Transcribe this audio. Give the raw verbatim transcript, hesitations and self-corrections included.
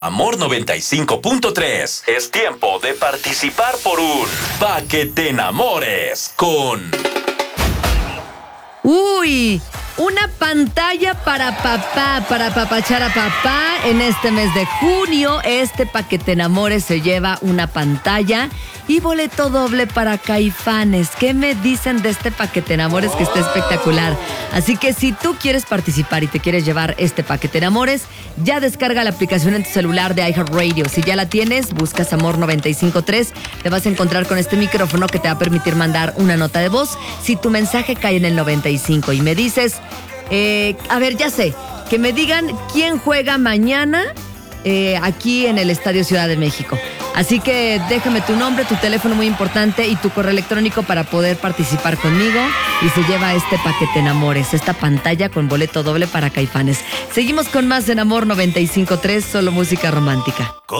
Amor noventa y cinco punto tres. Es tiempo de participar por un Pa' que te enamores con... ¡Uy! Una pantalla para papá, para apapachar a papá en este mes de junio. Este Pa' que te enamores se lleva una pantalla y boleto doble para Caifanes. ¿Qué me dicen de este Pa' que te enamores que está espectacular? Así que si tú quieres participar y te quieres llevar este Pa' que te enamores, ya descarga la aplicación en tu celular de iHeartRadio. Si ya la tienes, buscas Amor noventa y cinco punto tres. Te vas a encontrar con este micrófono que te va a permitir mandar una nota de voz. Si tu mensaje cae en el noventa y cinco y me dices, eh, a ver, ya sé, que me digan quién juega mañana eh, aquí en el Estadio Ciudad de México. Así que déjame tu nombre, tu teléfono muy importante y tu correo electrónico para poder participar conmigo. Y se lleva este Pa' que te enamores, esta pantalla con boleto doble para Caifanes. Seguimos con más en Amor noventa y cinco punto tres, solo música romántica.